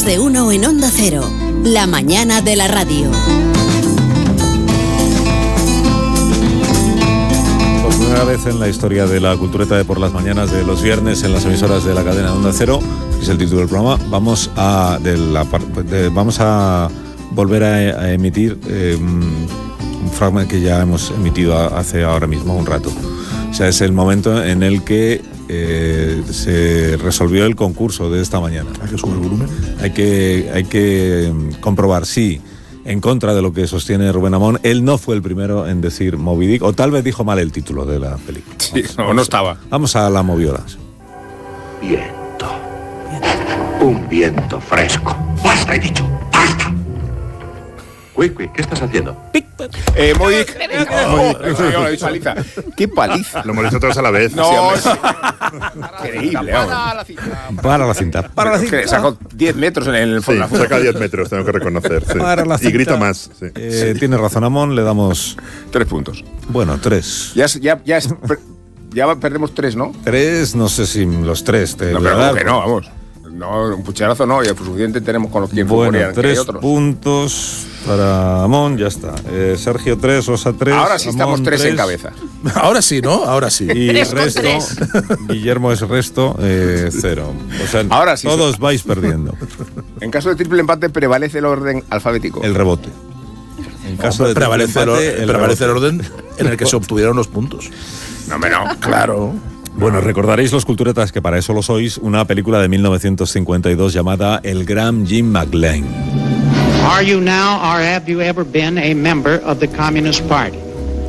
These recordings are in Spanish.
de uno en Onda Cero. La mañana de la radio. Por primera vez en la historia de la cultureta de por las mañanas de los viernes en las emisoras de la cadena Onda Cero, que es el título del programa, vamos a volver a emitir un fragmento que ya hemos emitido hace ahora mismo un rato. O sea, es el momento en el que se resolvió el concurso de esta mañana. ¿Hay que subir el volumen? Hay que comprobar si, en contra de lo que sostiene Rubén Amón, él no fue el primero en decir Moby Dick, o tal vez dijo mal el título de la película. Sí, no estaba. Vamos a la moviola. Viento. Un viento fresco. ¡Basta, he dicho! ¡Basta! Quick, ¿qué estás haciendo? Moby Dick. Lo he dicho Aliza. ¡Qué paliza! Lo hemos dicho todos a la vez. No, increíble. Para la cinta. Que sacó 10 metros en el Sí, saca 10 metros, tengo que reconocer. Sí. Para la cinta. Y grita más. Sí. Tiene razón Amón, le damos 3 puntos. Bueno, 3. Ya perdemos 3, ¿no? 3, no sé si los 3 te No, voy a pero dar. que no, vamos. No, un pucherazo no, y suficiente tenemos con los tiempos. Bueno, 3 puntos para Amón, ya está. Sergio 3, Rosa 3. Ahora sí estamos Amón 3 en 3. cabeza. Ahora sí, ¿no? Ahora sí. Y 3 con resto, 3. Guillermo es resto, 0. O sea, Ahora sí, todos vais perdiendo. En caso de triple empate prevalece el orden alfabético. El rebote. En caso de Prevalece el orden en el que se obtuvieron los puntos. No, hombre, no. Claro. Bueno, recordaréis los culturetas que para eso lo sois, una película de 1952 llamada El Gran Jim McLean. Are you now or have you ever been a member of the Communist Party?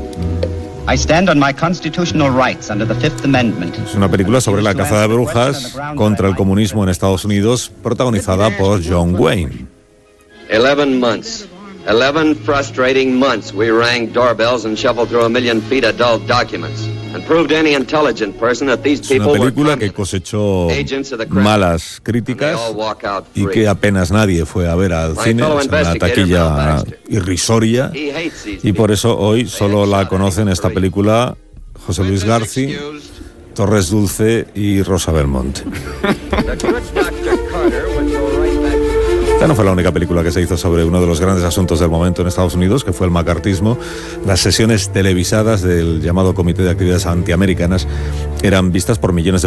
I stand on my constitutional rights under the Fifth Amendment. Es una película sobre la caza de brujas contra el comunismo en Estados Unidos, protagonizada por John Wayne. 11 months. 11 frustrating months we rang doorbells and shuffled through 1 million feet of dull documents and proved to any intelligent person that these Es una people were película que communists, cosechó agents of the Kremlin, malas and they críticas all walk out y free. que apenas nadie fue a ver al My cine, fellow es una investigator, taquilla Mel Baxter. irrisoria, He hates these y por people. eso hoy solo la conocen esta película José Luis García, Torres Dulce y Rosa Belmonte. The good Dr. Carter would go right back. Esta no fue la única película que se hizo sobre uno de los grandes asuntos del momento en Estados Unidos, que fue el macartismo. Las sesiones televisadas del llamado Comité de Actividades Antiamericanas eran vistas por millones de